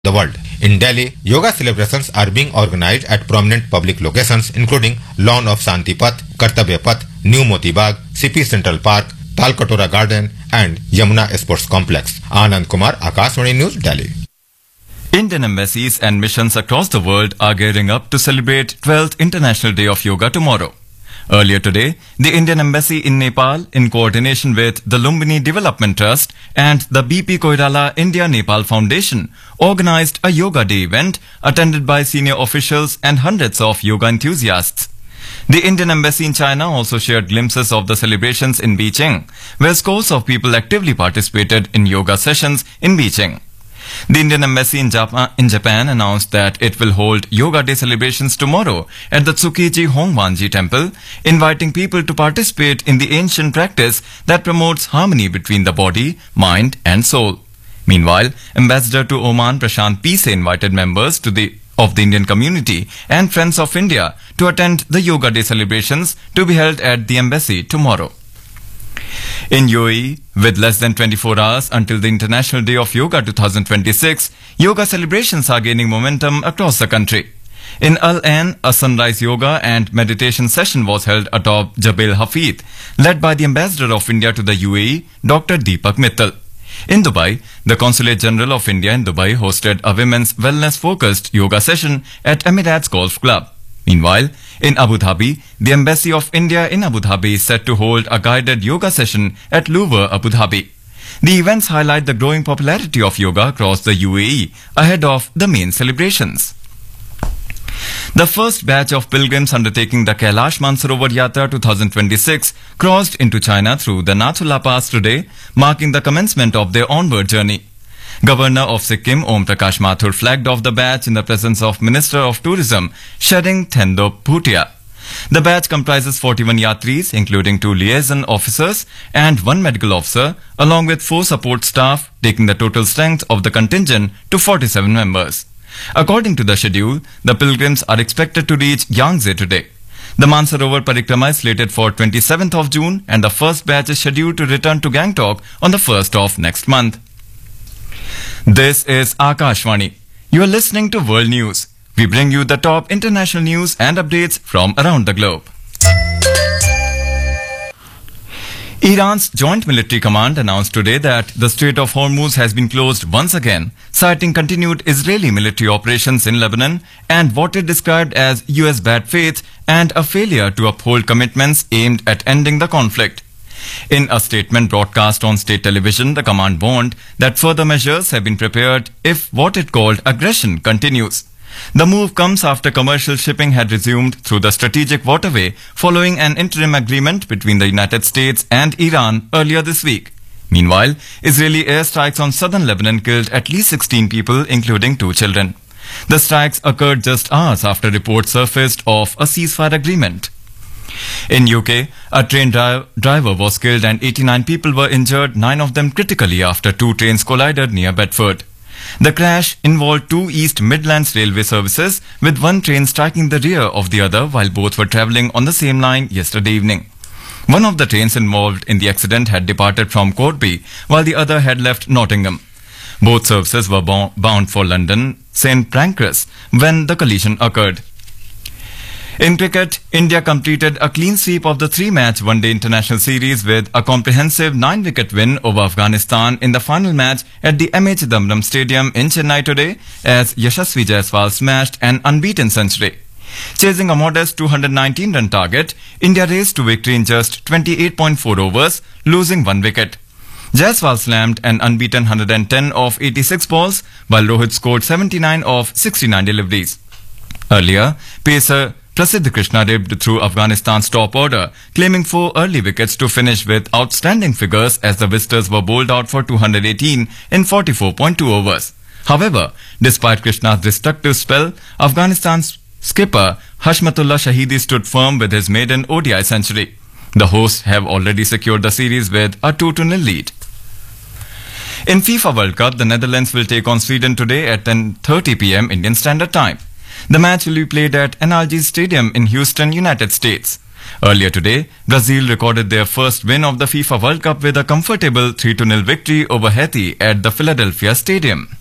the world. In Delhi, yoga celebrations are being organized at prominent public locations including Lawn of Shanti Path, Kartavya Path, New Moti Bagh, CP Central Park, Talkatora Garden and Yamuna Sports Complex. Anand Kumar, Akashvani News, Delhi. Indian embassies and missions across the world are gearing up to celebrate 12th International Day of Yoga tomorrow. Earlier today, the Indian Embassy in Nepal, in coordination with the Lumbini Development Trust and the BP Koirala India-Nepal Foundation, organized a Yoga Day event attended by senior officials and hundreds of yoga enthusiasts. The Indian Embassy in China also shared glimpses of the celebrations in Beijing, where scores of people actively participated in yoga sessions in Beijing. The Indian Embassy in Japan announced that it will hold Yoga Day celebrations tomorrow at the Tsukiji Hongwanji Temple, inviting people to participate in the ancient practice that promotes harmony between the body, mind and soul. Meanwhile, Ambassador to Oman Prashant Peese invited members of the Indian community and Friends of India to attend the Yoga Day celebrations to be held at the embassy tomorrow. In UAE, with less than 24 hours until the International Day of Yoga 2026, yoga celebrations are gaining momentum across the country. In Al Ain, a sunrise yoga and meditation session was held atop Jabal Hafid, led by the Ambassador of India to the UAE, Dr. Deepak Mittal. In Dubai, the Consulate General of India in Dubai hosted a women's wellness-focused yoga session at Emirates Golf Club. Meanwhile, in Abu Dhabi, the Embassy of India in Abu Dhabi is set to hold a guided yoga session at Louvre, Abu Dhabi. The events highlight the growing popularity of yoga across the UAE ahead of the main celebrations. The first batch of pilgrims undertaking the Kailash Mansarovar Yatra 2026 crossed into China through the Nathula Pass today, marking the commencement of their onward journey. Governor of Sikkim, Om Prakash Mathur, flagged off the batch in the presence of Minister of Tourism, Shering Thendo Bhutia. The batch comprises 41 yatris, including 2 liaison officers and 1 medical officer, along with 4 support staff, taking the total strength of the contingent to 47 members. According to the schedule, the pilgrims are expected to reach Yangtze today. The Mansarovar Parikrama is slated for 27th of June and the first batch is scheduled to return to Gangtok on the 1st of next month. This is Akashvani. You are listening to World News. We bring you the top international news and updates from around the globe. Iran's Joint Military Command announced today that the Strait of Hormuz has been closed once again, citing continued Israeli military operations in Lebanon and what it described as US bad faith and a failure to uphold commitments aimed at ending the conflict. In a statement broadcast on state television, the command warned that further measures have been prepared if what it called aggression continues. The move comes after commercial shipping had resumed through the strategic waterway following an interim agreement between the United States and Iran earlier this week. Meanwhile, Israeli airstrikes on southern Lebanon killed at least 16 people, including 2 children. The strikes occurred just hours after reports surfaced of a ceasefire agreement. In UK, a train driver was killed and 89 people were injured, 9 of them critically after 2 trains collided near Bedford. The crash involved 2 East Midlands railway services, with 1 train striking the rear of the other while both were travelling on the same line yesterday evening. One of the trains involved in the accident had departed from Corby, while the other had left Nottingham. Both services were bound for London St Pancras when the collision occurred. In cricket, India completed a clean sweep of the 3-match one-day international series with a comprehensive 9-wicket win over Afghanistan in the final match at the MH Damram Stadium in Chennai today as Yashasvi Jaiswal smashed an unbeaten century. Chasing a modest 219-run target, India raced to victory in just 28.4 overs, losing 1 wicket. Jaiswal slammed an unbeaten 110 of 86 balls, while Rohit scored 79 of 69 deliveries. Earlier, pacer Prasidh Krishna ripped through Afghanistan's top order, claiming 4 early wickets to finish with outstanding figures as the visitors were bowled out for 218 in 44.2 overs. However, despite Krishna's destructive spell, Afghanistan's skipper Hashmatullah Shahidi stood firm with his maiden ODI century. The hosts have already secured the series with a 2-0 lead. In FIFA World Cup, the Netherlands will take on Sweden today at 10:30 p.m. Indian Standard Time. The match will be played at NRG Stadium in Houston, United States. Earlier today, Brazil recorded their first win of the FIFA World Cup with a comfortable 3-0 victory over Haiti at the Philadelphia Stadium.